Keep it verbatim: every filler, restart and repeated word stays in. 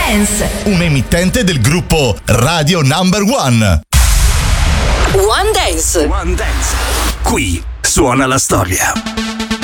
Dance. Un emittente del gruppo Radio Number One. One Dance. One Dance. Qui suona la storia.